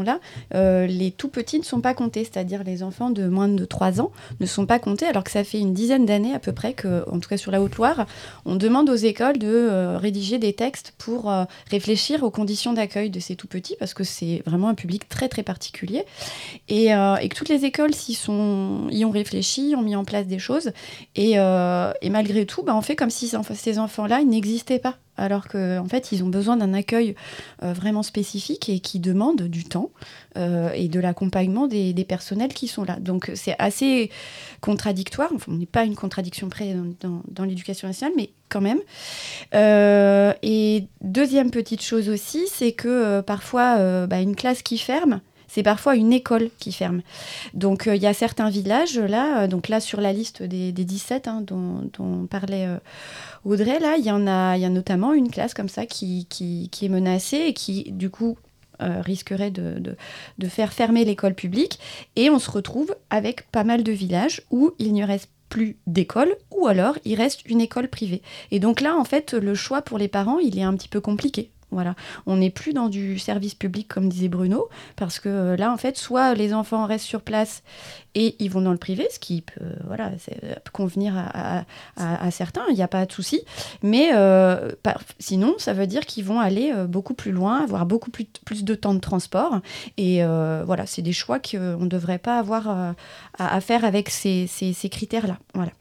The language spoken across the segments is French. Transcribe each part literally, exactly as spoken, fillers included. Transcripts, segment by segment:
là, euh, les tout petits ne sont pas comptés, c'est-à-dire les enfants de moins de trois ans ne sont pas comptés, alors que ça fait une dizaine d'années à peu près que, en tout cas sur la Haute-Loire, on demande aux écoles de euh, rédiger des textes pour euh, réfléchir aux conditions d'accueil de ces tout petits, parce que c'est vraiment un public très très particulier, et, euh, et que toutes les écoles s'y sont, y ont réfléchi, ont mis en place des choses, et, euh, et malgré tout, bah, on fait comme si ces enfants-là ils n'existaient pas. Alors qu'en en fait, ils ont besoin d'un accueil euh, vraiment spécifique et qui demande du temps euh, et de l'accompagnement des, des personnels qui sont là. Donc, c'est assez contradictoire. Enfin, on n'est pas une contradiction près dans, dans, dans l'éducation nationale, mais quand même. Euh, et deuxième petite chose aussi, c'est que euh, parfois, euh, bah, une classe qui ferme, c'est parfois une école qui ferme. Donc, il euh, y a certains villages, là, euh, donc là, sur la liste des, des dix-sept hein, dont, dont parlait euh, Audrey, là, il y en a, il y a notamment une classe comme ça qui, qui, qui est menacée et qui, du coup, euh, risquerait de, de, de faire fermer l'école publique. Et on se retrouve avec pas mal de villages où il n'y reste plus d'école, ou alors il reste une école privée. Et donc là, en fait, le choix pour les parents, il est un petit peu compliqué. Voilà. On n'est plus dans du service public, comme disait Bruno, parce que euh, là, en fait, soit les enfants restent sur place et ils vont dans le privé, ce qui peut, euh, voilà, c'est, euh, peut convenir à, à, à, à certains, il n'y a pas de souci. Mais euh, par, sinon, ça veut dire qu'ils vont aller euh, beaucoup plus loin, avoir beaucoup plus, plus de temps de transport. Et euh, voilà, c'est des choix qu'on ne devrait pas avoir euh, à, à faire avec ces, ces, ces critères-là. Voilà.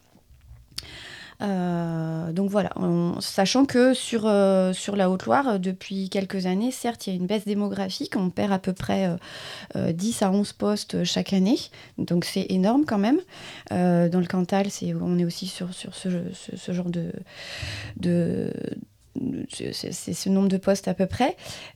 Euh, donc voilà, on, sachant que sur, euh, sur la Haute-Loire, depuis quelques années, certes, il y a une baisse démographique, on perd à peu près euh, euh, dix à onze postes chaque année, donc c'est énorme quand même. Euh, dans le Cantal, c'est, on est aussi sur, sur ce, ce, ce genre de... de C'est, c'est ce nombre de postes à peu près.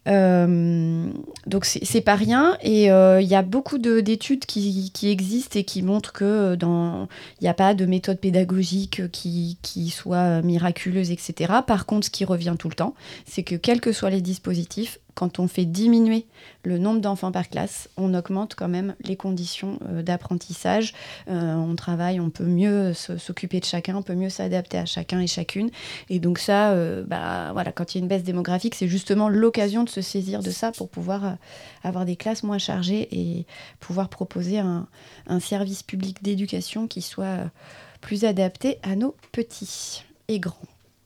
Euh, donc, c'est, c'est pas rien. Et il euh, y a beaucoup de, d'études qui, qui existent et qui montrent qu'il n'y a pas de méthode pédagogique qui, qui soit miraculeuse, et cetera. Par contre, ce qui revient tout le temps, c'est que quels que soient les dispositifs, quand on fait diminuer le nombre d'enfants par classe, on augmente quand même les conditions euh, d'apprentissage. Euh, on travaille, on peut mieux se, s'occuper de chacun, on peut mieux s'adapter à chacun et chacune. Et donc ça, euh, bah, voilà, quand il y a une baisse démographique, c'est justement l'occasion de se saisir de ça pour pouvoir euh, avoir des classes moins chargées et pouvoir proposer un, un service public d'éducation qui soit euh, plus adapté à nos petits et grands.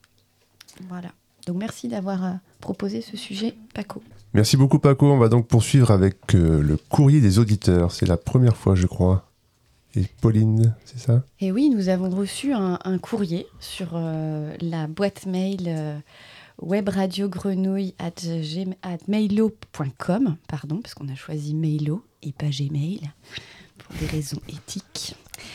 Voilà. Donc merci d'avoir euh, proposé ce sujet, Paco. Merci beaucoup, Paco. On va donc poursuivre avec euh, le courrier des auditeurs. C'est la première fois, je crois. Et Pauline, c'est ça ? Et oui, nous avons reçu un, un courrier sur euh, la boîte mail euh, webradiogrenouille arobase mailo point com, pardon, parce qu'on a choisi Mailo et pas Gmail, pour des raisons éthiques.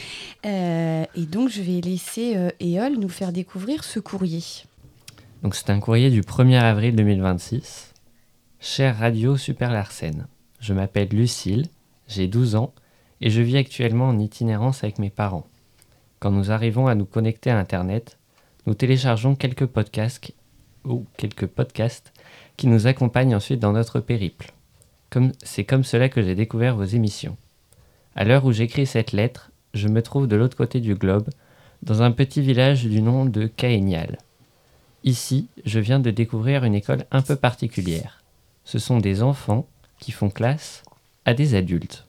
Euh, et donc, je vais laisser euh, Éole nous faire découvrir ce courrier. Donc c'est un courrier du premier avril deux mille vingt-six. Chère Radio Super Larsen, je m'appelle Lucille, j'ai douze ans et je vis actuellement en itinérance avec mes parents. Quand nous arrivons à nous connecter à Internet, nous téléchargeons quelques podcasts ou quelques podcasts qui nous accompagnent ensuite dans notre périple. Comme, c'est comme cela que j'ai découvert vos émissions. À l'heure où j'écris cette lettre, je me trouve de l'autre côté du globe, dans un petit village du nom de Caénial. Ici, je viens de découvrir une école un peu particulière. Ce sont des enfants qui font classe à des adultes.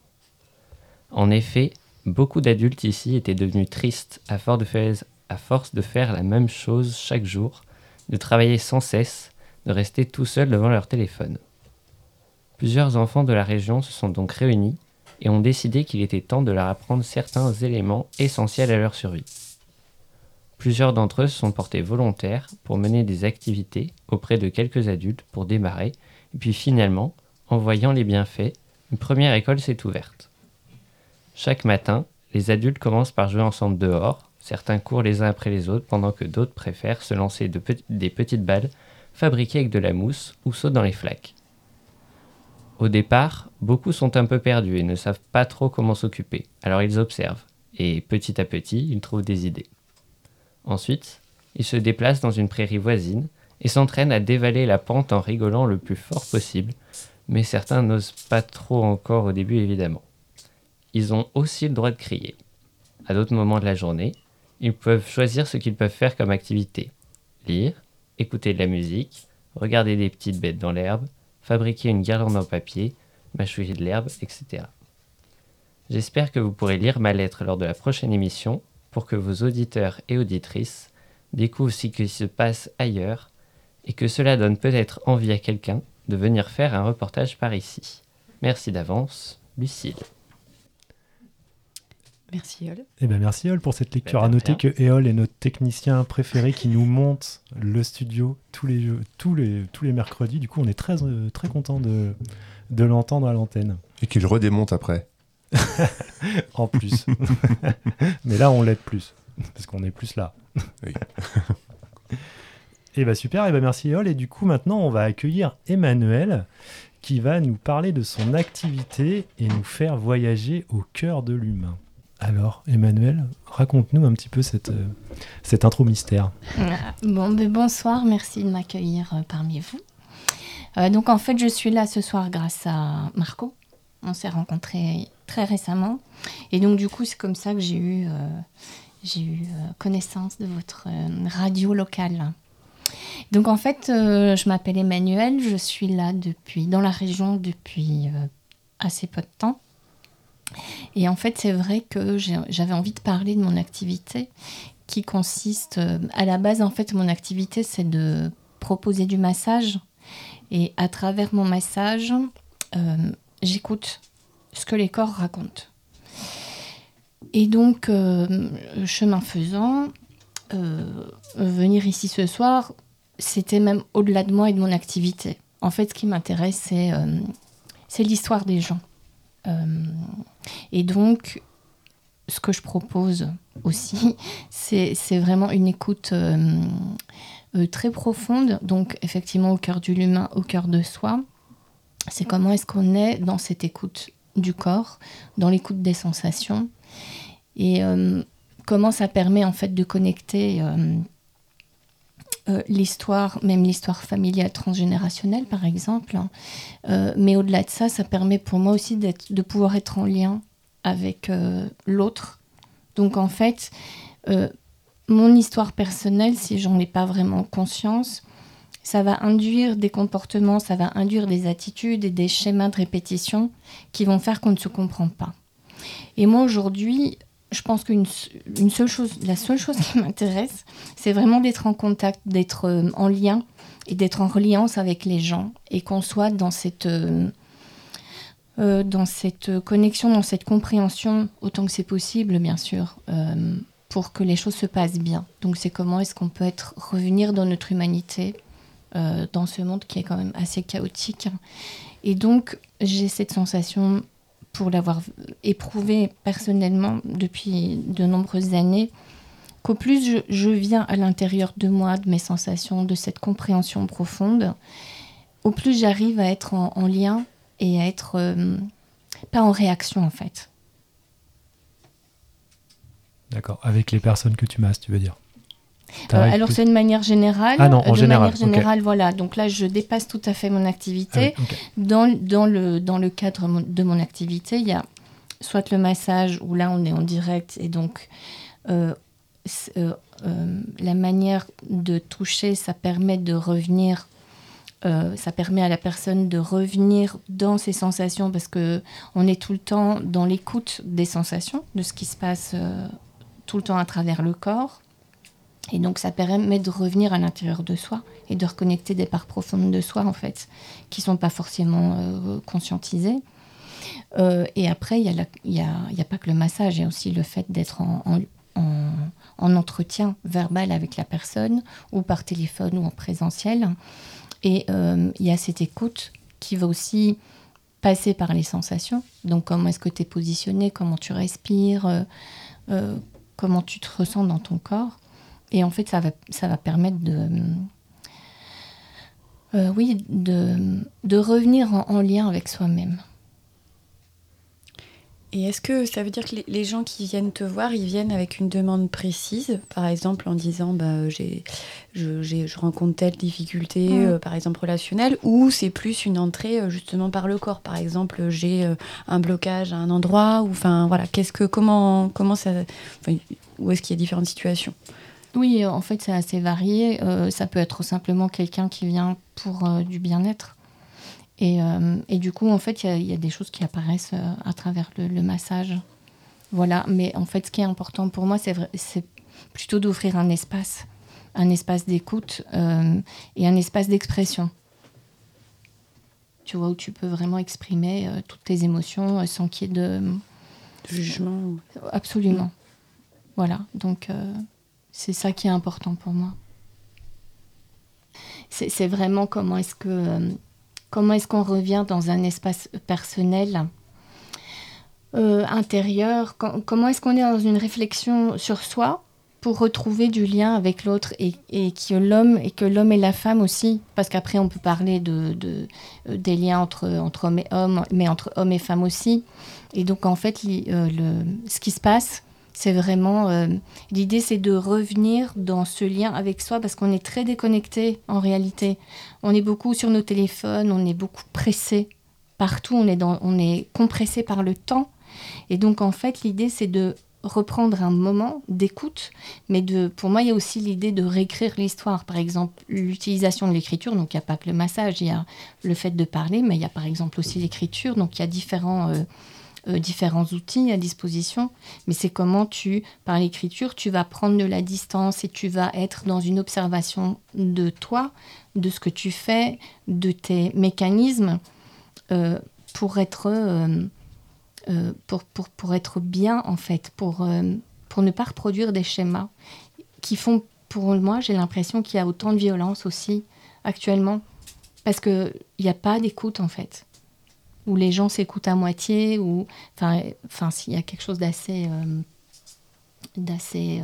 En effet, beaucoup d'adultes ici étaient devenus tristes à force de faire, à force de faire la même chose chaque jour, de travailler sans cesse, de rester tout seuls devant leur téléphone. Plusieurs enfants de la région se sont donc réunis et ont décidé qu'il était temps de leur apprendre certains éléments essentiels à leur survie. Plusieurs d'entre eux se sont portés volontaires pour mener des activités auprès de quelques adultes pour démarrer, et puis finalement, en voyant les bienfaits, une première école s'est ouverte. Chaque matin, les adultes commencent par jouer ensemble dehors, certains courent les uns après les autres pendant que d'autres préfèrent se lancer de pe- des petites balles fabriquées avec de la mousse ou sautent dans les flaques. Au départ, beaucoup sont un peu perdus et ne savent pas trop comment s'occuper, alors ils observent, et petit à petit, ils trouvent des idées. Ensuite, ils se déplacent dans une prairie voisine et s'entraînent à dévaler la pente en rigolant le plus fort possible, mais certains n'osent pas trop encore au début évidemment. Ils ont aussi le droit de crier. À d'autres moments de la journée, ils peuvent choisir ce qu'ils peuvent faire comme activité. Lire, écouter de la musique, regarder des petites bêtes dans l'herbe, fabriquer une guirlande en papier, mâchouiller de l'herbe, et cetera. J'espère que vous pourrez lire ma lettre lors de la prochaine émission pour que vos auditeurs et auditrices découvrent ce qui se passe ailleurs et que cela donne peut-être envie à quelqu'un de venir faire un reportage par ici. Merci d'avance, Lucille. Merci Éole. Eh ben merci Éole pour cette lecture. Ben, à noter bien. que Éole est notre technicien préféré qui nous monte le studio tous les, jeux, tous les, tous les mercredis. Du coup, on est très, euh, très content de, de l'entendre à l'antenne. Et qu'il redémonte après. En plus. Mais là, on l'aide plus. Parce qu'on est plus là. Oui. Et bah super, et bah merci Éole. Et du coup, maintenant, on va accueillir Emmanuel qui va nous parler de son activité et nous faire voyager au cœur de l'humain. Alors, Emmanuel, raconte-nous un petit peu cette, euh, cette intro mystère. Bon, ben bonsoir, merci de m'accueillir euh, parmi vous. Euh, donc en fait, je suis là ce soir grâce à Marco. On s'est rencontrés très récemment. Et donc du coup, c'est comme ça que j'ai eu, euh, j'ai eu euh, connaissance de votre euh, radio locale. Donc en fait, euh, je m'appelle Emmanuel, je suis là depuis, dans la région depuis euh, assez peu de temps. Et en fait, c'est vrai que j'ai, j'avais envie de parler de mon activité qui consiste, euh, à la base, en fait, mon activité, c'est de proposer du massage. Et à travers mon massage, euh, j'écoute ce que les corps racontent. Et donc, euh, chemin faisant, euh, venir ici ce soir, c'était même au-delà de moi et de mon activité. En fait, ce qui m'intéresse, c'est, euh, c'est l'histoire des gens. Euh, et donc, ce que je propose aussi, c'est, c'est vraiment une écoute euh, euh, très profonde, donc effectivement au cœur de l'humain, au cœur de soi. C'est comment est-ce qu'on est dans cette écoute du corps, dans l'écoute des sensations, et euh, comment ça permet en fait de connecter euh, euh, l'histoire, même l'histoire familiale transgénérationnelle par exemple, hein. euh, mais au-delà de ça, ça permet pour moi aussi d'être, de pouvoir être en lien avec euh, l'autre. Donc en fait, euh, mon histoire personnelle, si j'en ai pas vraiment conscience, ça va induire des comportements, ça va induire des attitudes et des schémas de répétition qui vont faire qu'on ne se comprend pas. Et moi aujourd'hui, je pense qu'une une seule chose, la seule chose qui m'intéresse, c'est vraiment d'être en contact, d'être euh, en lien et d'être en reliance avec les gens et qu'on soit dans cette, euh, euh, dans cette connexion, dans cette compréhension autant que c'est possible, bien sûr, euh, pour que les choses se passent bien. Donc c'est comment est-ce qu'on peut être, revenir dans notre humanité, euh, dans ce monde qui est quand même assez chaotique. Et donc j'ai cette sensation, pour l'avoir éprouvé personnellement depuis de nombreuses années, qu'au plus je, je viens à l'intérieur de moi, de mes sensations, de cette compréhension profonde, au plus j'arrive à être en, en lien et à être euh, pas en réaction en fait. D'accord, avec les personnes que tu masses, tu veux dire. Euh, alors c'est de manière générale. Ah non, en de général. manière générale, okay. Voilà. Donc là, je dépasse tout à fait mon activité. Ah oui, okay. Dans, dans, le, dans le cadre de mon activité, il y a soit le massage, où là, on est en direct, et donc euh, euh, euh, la manière de toucher, ça permet de revenir, euh, ça permet à la personne de revenir dans ses sensations, parce qu'on est tout le temps dans l'écoute des sensations, de ce qui se passe euh, tout le temps à travers le corps. Et donc, ça permet de revenir à l'intérieur de soi et de reconnecter des parts profondes de soi, en fait, qui ne sont pas forcément euh, conscientisées. Euh, et après, il n'y a, a, a pas que le massage, il y a aussi le fait d'être en, en, en, en entretien verbal avec la personne, ou par téléphone, ou en présentiel. Et euh, il y a cette écoute qui va aussi passer par les sensations. Donc, comment est-ce que tu es positionné, comment tu respires, euh, euh, comment tu te ressens dans ton corps. Et en fait, ça va, ça va permettre de, euh, oui, de, de revenir en, en lien avec soi-même. Et est-ce que ça veut dire que les, les gens qui viennent te voir, ils viennent avec une demande précise, par exemple en disant bah, j'ai, je, j'ai, je rencontre telle difficulté, mmh. euh, par exemple relationnelle, ou c'est plus une entrée euh, justement par le corps, par exemple j'ai euh, un blocage à un endroit, ou enfin voilà, qu'est-ce que, comment, comment ça, où est-ce qu'il y a différentes situations? Oui, en fait, c'est assez varié. Euh, ça peut être simplement quelqu'un qui vient pour euh, du bien-être. Et, euh, et du coup, en fait, il y, y a des choses qui apparaissent euh, à travers le, le massage. Voilà, mais en fait, ce qui est important pour moi, c'est, vrai, c'est plutôt d'offrir un espace, un espace d'écoute euh, et un espace d'expression. Tu vois, où tu peux vraiment exprimer euh, toutes tes émotions euh, sans qu'il y ait de... Jugement. Absolument. Voilà, donc euh, c'est ça qui est important pour moi. C'est, c'est vraiment comment est-ce que... Euh, comment est-ce qu'on revient dans un espace personnel Euh, intérieur, com- comment est-ce qu'on est dans une réflexion sur soi pour retrouver du lien avec l'autre et, et que l'homme et que l'homme et la femme aussi, parce qu'après on peut parler de, de euh, des liens entre entre hommes et hommes, mais entre hommes et femmes aussi. Et donc en fait, li, euh, le, ce qui se passe, c'est vraiment euh, l'idée, c'est de revenir dans ce lien avec soi, parce qu'on est très déconnecté en réalité. On est beaucoup sur nos téléphones, on est beaucoup pressé partout, on est dans, on est compressé par le temps. Et donc, en fait, l'idée, c'est de reprendre un moment d'écoute, mais de, pour moi, il y a aussi l'idée de réécrire l'histoire. Par exemple, l'utilisation de l'écriture, donc il n'y a pas que le massage, il y a le fait de parler, mais il y a par exemple aussi l'écriture, donc il y a différents, euh, euh, différents outils à disposition, mais c'est comment tu, par l'écriture, tu vas prendre de la distance et tu vas être dans une observation de toi, de ce que tu fais, de tes mécanismes, euh, pour être... Euh, Euh, pour, pour, pour être bien, en fait, pour, euh, pour ne pas reproduire des schémas qui font, pour moi, j'ai l'impression qu'il y a autant de violence aussi, actuellement, parce qu'il n'y a pas d'écoute, en fait, où les gens s'écoutent à moitié, ou, enfin, enfin, s'il y a quelque chose d'assez, euh, d'assez,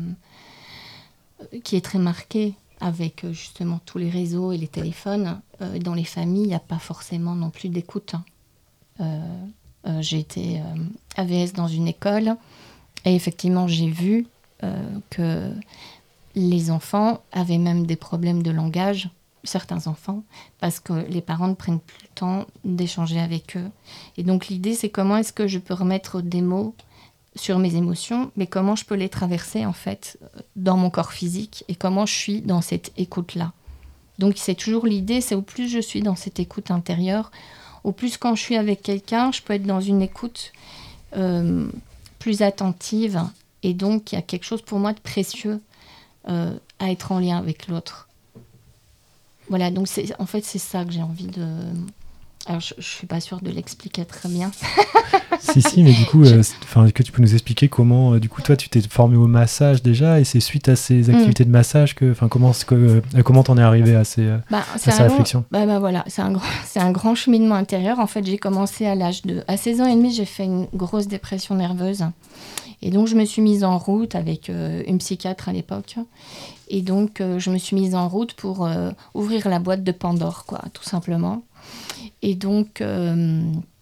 euh, qui est très marqué avec, justement, tous les réseaux et les téléphones, euh, dans les familles, il n'y a pas forcément non plus d'écoute, hein. Euh, Euh, j'ai été euh, A V S dans une école et effectivement j'ai vu euh, que les enfants avaient même des problèmes de langage, certains enfants, parce que les parents ne prennent plus le temps d'échanger avec eux. Et donc l'idée, c'est comment est-ce que je peux remettre des mots sur mes émotions, mais comment je peux les traverser en fait dans mon corps physique et comment je suis dans cette écoute-là. Donc c'est toujours l'idée, c'est au plus je suis dans cette écoute intérieure, au plus quand je suis avec quelqu'un, je peux être dans une écoute euh, plus attentive. Et donc, il y a quelque chose pour moi de précieux euh, à être en lien avec l'autre. Voilà, donc c'est, en fait, c'est ça que j'ai envie de... Alors, je ne suis pas sûre de l'expliquer très bien. Si, si, mais du coup, euh, est-ce que tu peux nous expliquer comment, euh, du coup, toi, tu t'es formé au massage déjà, et c'est suite à ces activités mm. de massage que, enfin, comment, que, euh, comment t'en es arrivé à ces, euh, bah, à ces réflexions long, bah, bah, voilà, c'est un grand, c'est un grand cheminement intérieur. En fait, j'ai commencé à l'âge de, à seize ans et demi, j'ai fait une grosse dépression nerveuse, et donc je me suis mise en route avec euh, une psychiatre à l'époque, et donc euh, je me suis mise en route pour euh, ouvrir la boîte de Pandore, quoi, tout simplement. Et donc, euh,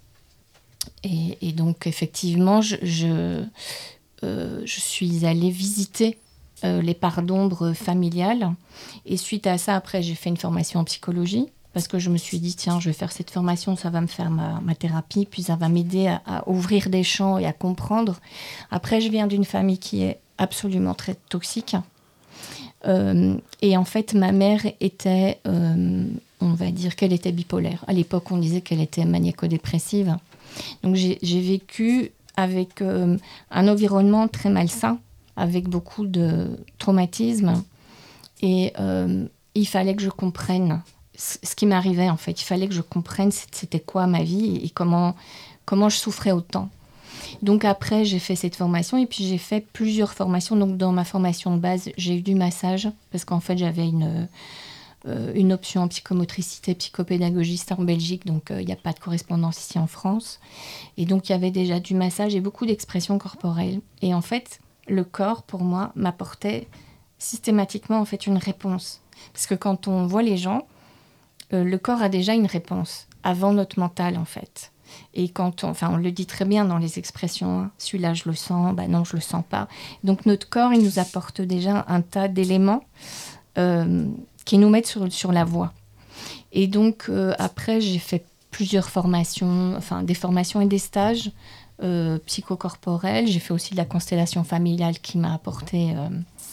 et, et donc effectivement, je, je, euh, je suis allée visiter euh, les parts d'ombre familiales. Et suite à ça, après, j'ai fait une formation en psychologie parce que je me suis dit, tiens, je vais faire cette formation, ça va me faire ma, ma thérapie, puis ça va m'aider à, à ouvrir des champs et à comprendre. Après, je viens d'une famille qui est absolument très toxique. Euh, et en fait, ma mère était... Euh, on va dire qu'elle était bipolaire. À l'époque, on disait qu'elle était maniaco-dépressive. Donc, j'ai, j'ai vécu avec euh, un environnement très malsain, avec beaucoup de traumatisme. Et euh, il fallait que je comprenne ce, ce qui m'arrivait, en fait. Il fallait que je comprenne c'était quoi ma vie et comment, comment je souffrais autant. Donc, après, j'ai fait cette formation et puis j'ai fait plusieurs formations. Donc, dans ma formation de base, j'ai eu du massage parce qu'en fait, j'avais une... Euh, une option en psychomotricité, psychopédagogiste en Belgique, donc il euh, n'y a pas de correspondance ici en France. Et donc, il y avait déjà du massage et beaucoup d'expressions corporelles. Et en fait, le corps, pour moi, m'apportait systématiquement en fait, une réponse. Parce que quand on voit les gens, euh, le corps a déjà une réponse, avant notre mental, en fait. Et quand on, enfin, on le dit très bien dans les expressions, hein, celui-là, je le sens, bah non, je le sens pas. Donc, notre corps, il nous apporte déjà un tas d'éléments euh, qui nous mettent sur, sur la voie. Et donc, euh, après, j'ai fait plusieurs formations, enfin, des formations et des stages euh, psychocorporels. J'ai fait aussi de la constellation familiale qui m'a apporté euh,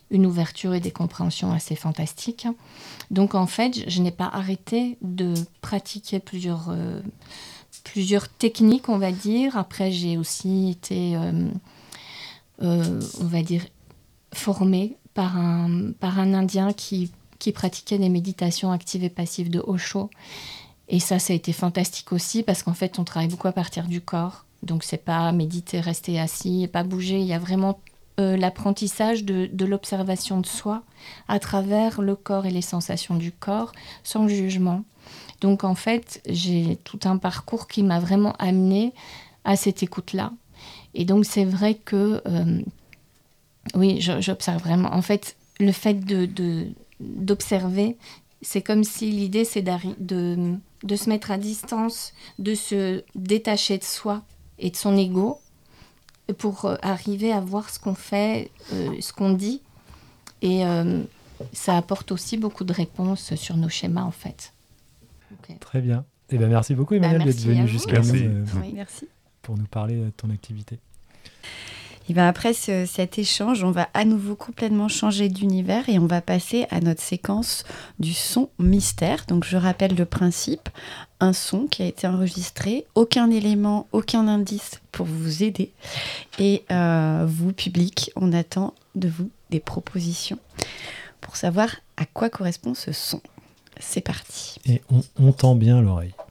une ouverture et des compréhensions assez fantastiques. Donc en fait, je, je n'ai pas arrêté de pratiquer plusieurs, euh, plusieurs techniques, on va dire. Après, j'ai aussi été, euh, euh, on va dire, formée par un, par un Indien qui, qui pratiquait des méditations actives et passives de Osho. Et ça, ça a été fantastique aussi parce qu'en fait, on travaille beaucoup à partir du corps. Donc, c'est pas méditer, rester assis et pas bouger. Il y a vraiment euh, l'apprentissage de, de l'observation de soi à travers le corps et les sensations du corps, sans jugement. Donc, en fait, j'ai tout un parcours qui m'a vraiment amenée à cette écoute-là. Et donc, c'est vrai que, euh, oui, je, j'observe vraiment. En fait, le fait de, de, d'observer, c'est comme si l'idée, c'est de, de se mettre à distance, de se détacher de soi et de son ego pour euh, arriver à voir ce qu'on fait, euh, ce qu'on dit. Et euh, ça apporte aussi beaucoup de réponses sur nos schémas, en fait. Okay. Très bien. Eh ben, merci beaucoup, Emmanuel, bah, d'être venu jusqu'à nous euh, oui, merci. pour nous parler de ton activité. Et bien après ce, cet échange, on va à nouveau complètement changer d'univers et on va passer à notre séquence du son mystère. Donc je rappelle le principe, un son qui a été enregistré, aucun élément, aucun indice pour vous aider. Et euh, vous, public, on attend de vous des propositions pour savoir à quoi correspond ce son. C'est parti. Et on, on tend bien l'oreille.